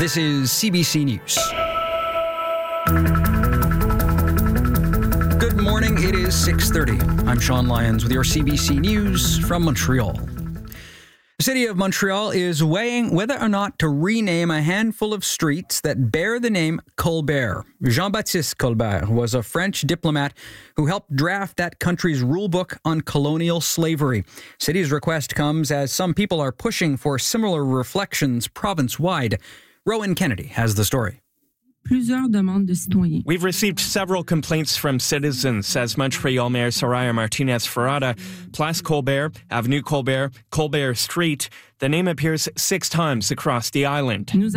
This is CBC News. Good morning, it is 6:30. I'm Sean Lyons with your CBC News from Montreal. The city of Montreal is weighing whether or not to rename a handful of streets that bear the name Colbert. Jean-Baptiste Colbert was a French diplomat who helped draft that country's rulebook on colonial slavery. City's request comes as some people are pushing for similar reflections province-wide. Rowan Kennedy has the story. We've received several complaints from citizens, says Montreal Mayor Soraya Martinez-Ferrada. Place Colbert, Avenue Colbert, Colbert Street. The name appears 6 times across the island. We've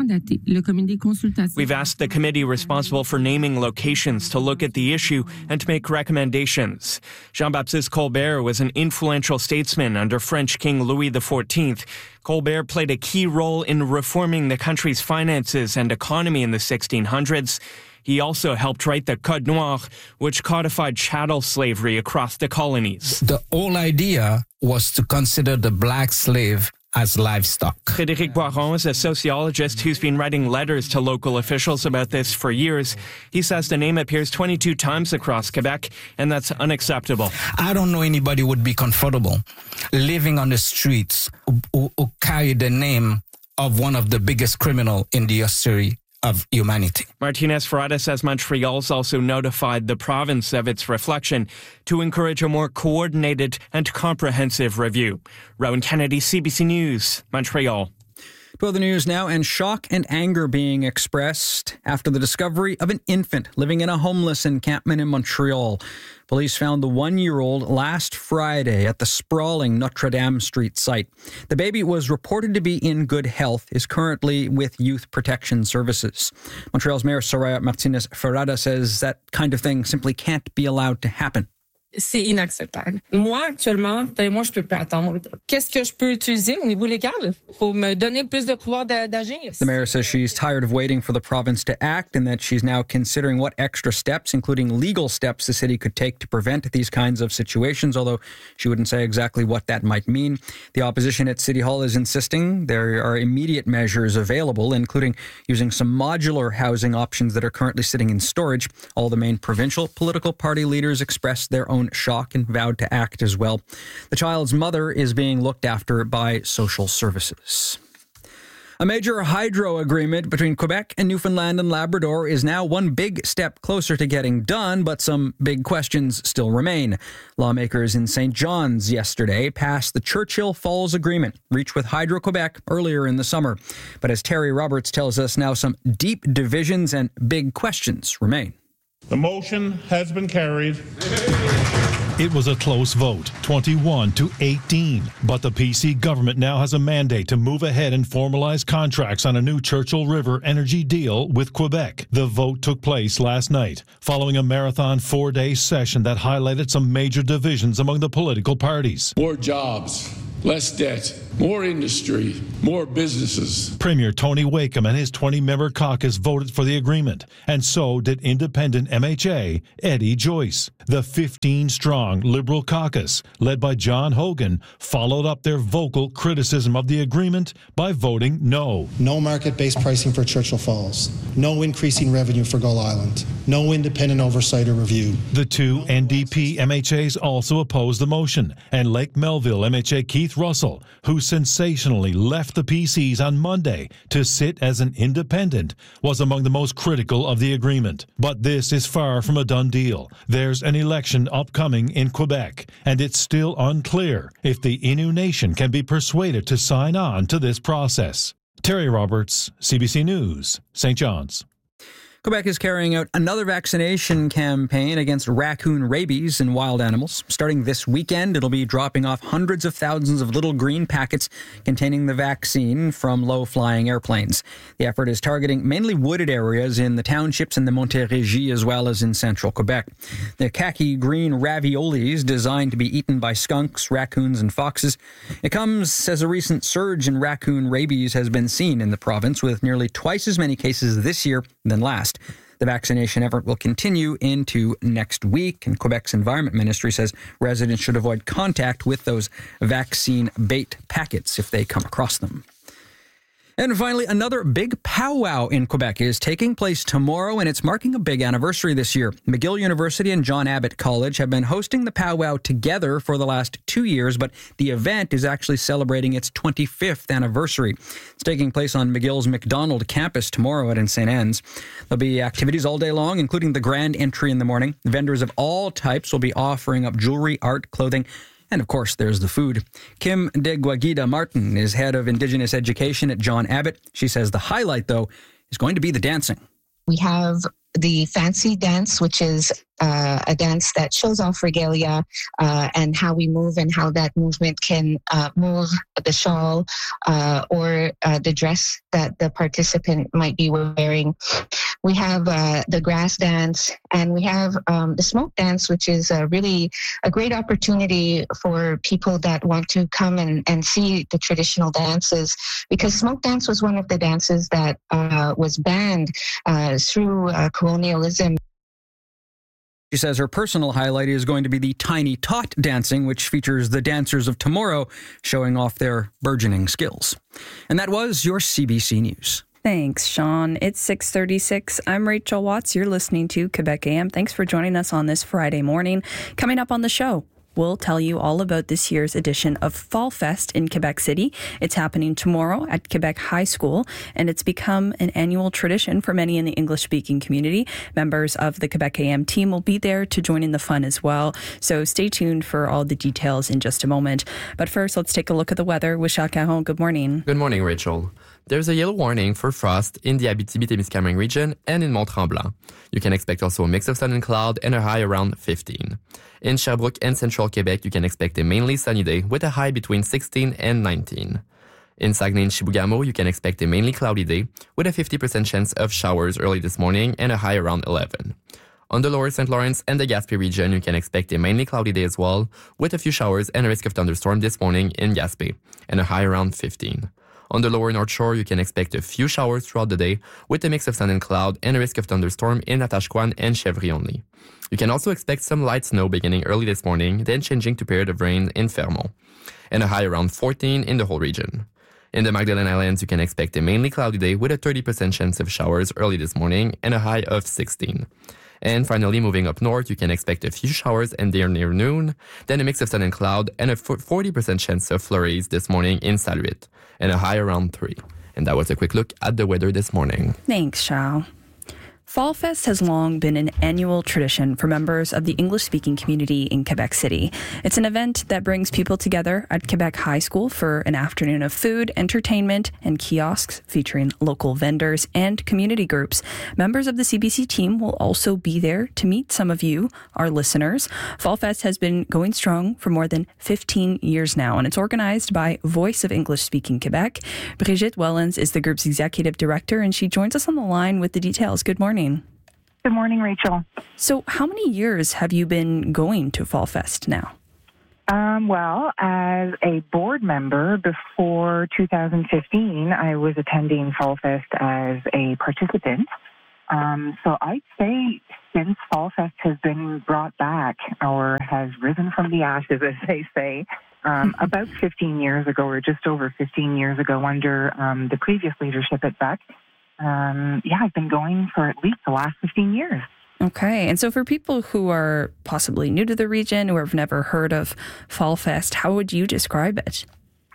asked the committee responsible for naming locations to look at the issue and to make recommendations. Jean-Baptiste Colbert was an influential statesman under French King Louis XIV. Colbert played a key role in reforming the country's finances and economy in the 1600s. He also helped write the Code Noir, which codified chattel slavery across the colonies. The whole idea was to consider the black slave as livestock. Frédéric Boiron is a sociologist who's been writing letters to local officials about this for years. He says the name appears 22 times across Quebec, and that's unacceptable. I don't know anybody would be comfortable living on the streets who carry the name of one of the biggest criminals in the history of humanity. Martinez-Ferrada says Montreal's also notified the province of its reflection to encourage a more coordinated and comprehensive review. Rowan Kennedy, CBC News, Montreal. To other news now, and shock and anger being expressed after the discovery of an infant living in a homeless encampment in Montreal. Police found the 1-year-old last Friday at the sprawling Notre Dame Street site. The baby was reported to be in good health, is currently with Youth Protection Services. Montreal's Mayor Soraya Martinez-Ferrada says that kind of thing simply can't be allowed to happen. C'est inacceptable. Moi, actuellement, je peux pas attendre. Qu'est-ce que je peux utiliser au niveau légal pour me donner plus de pouvoir d'agir? The mayor says she's tired of waiting for the province to act and that she's now considering what extra steps, including legal steps, the city could take to prevent these kinds of situations, although she wouldn't say exactly what that might mean. The opposition at City Hall is insisting there are immediate measures available, including using some modular housing options that are currently sitting in storage. All the main provincial political party leaders expressed their own shock and vowed to act as well. The child's mother is being looked after by social services. A major hydro agreement between Quebec and Newfoundland and Labrador is now one big step closer to getting done, but some big questions still remain. Lawmakers in St. John's yesterday passed the Churchill Falls Agreement, reached with Hydro-Quebec earlier in the summer. But as Terry Roberts tells us now, some deep divisions and big questions remain. The motion has been carried. It was a close vote, 21-18. But the PC government now has a mandate to move ahead and formalize contracts on a new Churchill River energy deal with Quebec. The vote took place last night, following a marathon 4-day session that highlighted some major divisions among the political parties. More jobs, less debt, more industry, more businesses. Premier Tony Wakeham and his 20-member caucus voted for the agreement, and so did independent MHA Eddie Joyce. The 15-strong Liberal caucus, led by John Hogan, followed up their vocal criticism of the agreement by voting no. No market-based pricing for Churchill Falls. No increasing revenue for Gull Island. No independent oversight or review. The two NDP MHAs also opposed the motion, and Lake Melville MHA Keith Russell, who sensationally left the PCs on Monday to sit as an independent, was among the most critical of the agreement. But this is far from a done deal. There's an election upcoming in Quebec, and it's still unclear if the Innu Nation can be persuaded to sign on to this process. Terry Roberts, CBC News, St. John's. Quebec is carrying out another vaccination campaign against raccoon rabies in wild animals. Starting this weekend, it'll be dropping off hundreds of thousands of little green packets containing the vaccine from low-flying airplanes. The effort is targeting mainly wooded areas in the townships in the Montérégie as well as in central Quebec. The khaki green raviolis, designed to be eaten by skunks, raccoons, and foxes. It comes as a recent surge in raccoon rabies has been seen in the province, with nearly twice as many cases this year than last. The vaccination effort will continue into next week, and Quebec's Environment Ministry says residents should avoid contact with those vaccine bait packets if they come across them. And finally, another big powwow in Quebec is taking place tomorrow, and it's marking a big anniversary this year. McGill University and John Abbott College have been hosting the powwow together for the last 2 years, but the event is actually celebrating its 25th anniversary. It's taking place on McGill's McDonald campus tomorrow at St. Anne's. There'll be activities all day long, including the grand entry in the morning. Vendors of all types will be offering up jewelry, art, clothing, and of course, there's the food. Kim de Guaguida Martin is head of Indigenous Education at John Abbott. She says the highlight, though, is going to be the dancing. We have the fancy dance, which is a dance that shows off regalia and how we move and how that movement can move the shawl or the dress that the participant might be wearing. We have the grass dance, and we have the smoke dance, which is really a great opportunity for people that want to come and see the traditional dances, because smoke dance was one of the dances that was banned through colonialism. She says her personal highlight is going to be the Tiny Tot dancing, which features the dancers of tomorrow showing off their burgeoning skills. And that was your CBC News. Thanks, Sean. It's 6:36. I'm Rachel Watts. You're listening to Quebec AM. Thanks for joining us on this Friday morning. Coming up on the show, we'll tell you all about this year's edition of Fall Fest in Quebec City. It's happening tomorrow at Quebec High School, and it's become an annual tradition for many in the English-speaking community. Members of the Quebec AM team will be there to join in the fun as well. So stay tuned for all the details in just a moment. But first, let's take a look at the weather with Charles Caron. Good morning. Good morning, Rachel. There's a yellow warning for frost in the Abitibi-Témiscamingue region and in Mont-Tremblant. You can expect also a mix of sun and cloud and a high around 15. In Sherbrooke and central Quebec, you can expect a mainly sunny day with a high between 16 and 19. In Saguenay and Chibougamau, you can expect a mainly cloudy day with a 50% chance of showers early this morning and a high around 11. On the lower St. Lawrence and the Gaspé region, you can expect a mainly cloudy day as well, with a few showers and a risk of thunderstorm this morning in Gaspé, and a high around 15. On the lower North Shore, you can expect a few showers throughout the day, with a mix of sun and cloud and a risk of thunderstorm in Natashquan and Chevry only. You can also expect some light snow beginning early this morning, then changing to period of rain in Fermont, and a high around 14 in the whole region. In the Magdalen Islands, you can expect a mainly cloudy day with a 30% chance of showers early this morning and a high of 16. And finally, moving up north, you can expect a few showers and they're near noon, then a mix of sun and cloud and a 40% chance of flurries this morning in Saluit, and a high around 3. And that was a quick look at the weather this morning. Thanks, Charles. Fall Fest has long been an annual tradition for members of the English-speaking community in Quebec City. It's an event that brings people together at Quebec High School for an afternoon of food, entertainment, and kiosks featuring local vendors and community groups. Members of the CBC team will also be there to meet some of you, our listeners. Fall Fest has been going strong for more than 15 years now, and it's organized by Voice of English-Speaking Quebec. Brigitte Wellens is the group's executive director, and she joins us on the line with the details. Good morning. Good morning, Rachel. So how many years have you been going to Fall Fest now? Well, as a board member before 2015, I was attending Fall Fest as a participant. So I'd say since Fall Fest has been brought back, or has risen from the ashes, as they say, about 15 years ago, or just over 15 years ago, under the previous leadership at BEC, I've been going for at least the last 15 years. Okay. And so for people who are possibly new to the region or have never heard of Fall Fest, how would you describe it?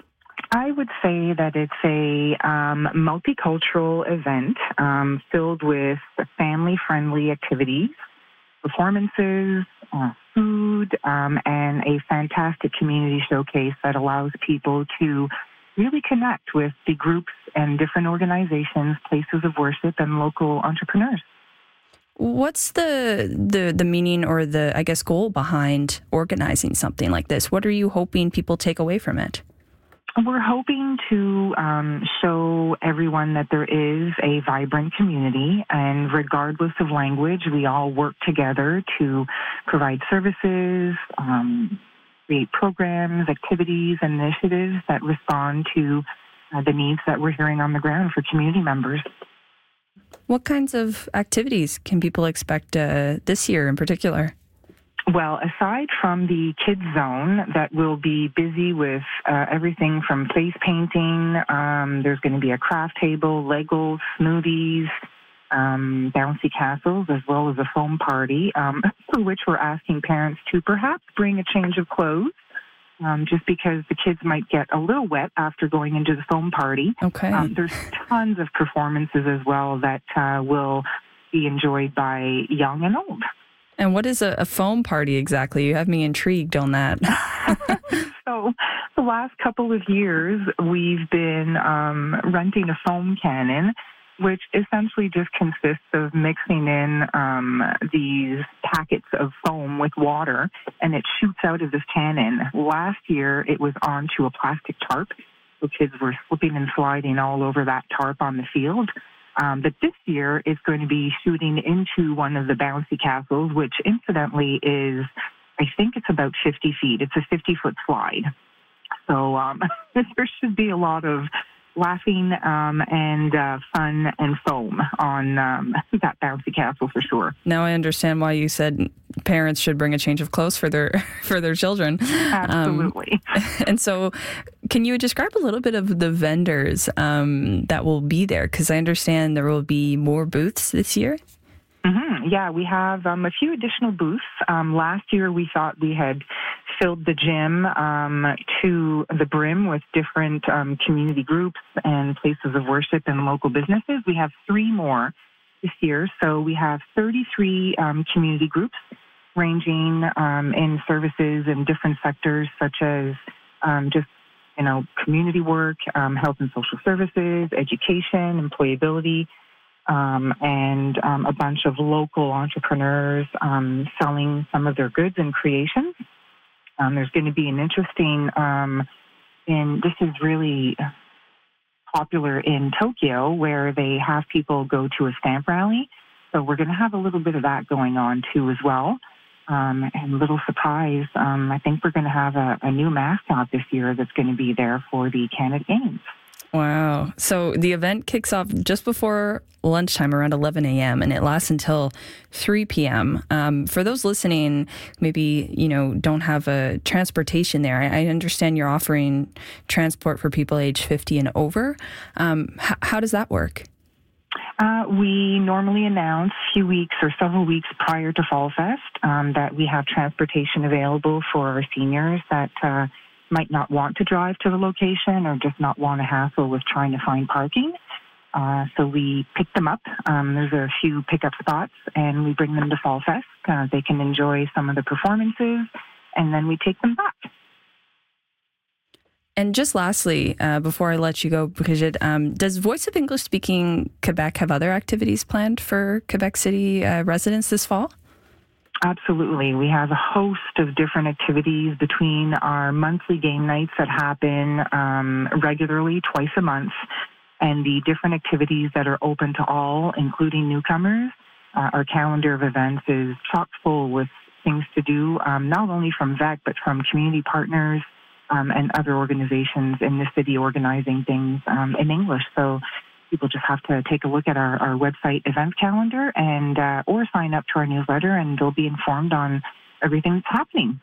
I would say that it's a multicultural event filled with family-friendly activities, performances, food, and a fantastic community showcase that allows people to really connect with the groups and different organizations, places of worship, and local entrepreneurs. What's the meaning or the, I guess, goal behind organizing something like this? What are you hoping people take away from it? We're hoping to show everyone that there is a vibrant community, and regardless of language, we all work together to provide services, create programs, activities, and initiatives that respond to the needs that we're hearing on the ground for community members. What kinds of activities can people expect this year in particular? Well, aside from the kids zone that will be busy with everything from face painting, there's going to be a craft table, Legos, smoothies, bouncy castles, as well as a foam party, for which we're asking parents to perhaps bring a change of clothes, just because the kids might get a little wet after going into the foam party. Okay. There's tons of performances as well that will be enjoyed by young and old. And what is a foam party exactly? You have me intrigued on that. So the last couple of years, we've been renting a foam cannon, which essentially just consists of mixing in these packets of foam with water, and it shoots out of this cannon. Last year, it was onto a plastic tarp, so kids were slipping and sliding all over that tarp on the field. But this year, it's going to be shooting into one of the bouncy castles, which incidentally is, I think it's about 50 feet. It's a 50-foot slide. So there should be a lot of laughing and fun and foam on that bouncy castle for sure. Now I understand why you said parents should bring a change of clothes for their children. Absolutely. And so, can you describe a little bit of the vendors that will be there? Because I understand there will be more booths this year. Mm-hmm. Yeah, we have a few additional booths. Last year, we thought we had filled the gym to the brim with different community groups and places of worship and local businesses. We have 3 more this year. So we have 33 community groups ranging in services in different sectors such as community work, health and social services, education, employability, and a bunch of local entrepreneurs selling some of their goods and creations. There's going to be an interesting, this is really popular in Tokyo, where they have people go to a stamp rally. So we're going to have a little bit of that going on too as well. And a little surprise, I think we're going to have a new mascot this year that's going to be there for the Canada Games. Wow. So the event kicks off just before lunchtime, around 11 a.m., and it lasts until 3 p.m. For those listening, maybe, don't have a transportation there. I understand you're offering transport for people age 50 and over. How does that work? We normally announce a few weeks or several weeks prior to Fall Fest that we have transportation available for our seniors that might not want to drive to the location or just not want to hassle with trying to find parking. So we pick them up. There's a few pickup spots, and we bring them to Fall Fest. They can enjoy some of the performances, and then we take them back. And just lastly, before I let you go, Brigitte, does Voice of English Speaking Quebec have other activities planned for Quebec City residents this fall? Absolutely. We have a host of different activities between our monthly game nights that happen regularly twice a month and the different activities that are open to all, including newcomers. Our calendar of events is chock full with things to do, not only from VEC, but from community partners and other organizations in the city organizing things in English. So people just have to take a look at our website event calendar and or sign up to our newsletter, and they'll be informed on everything that's happening.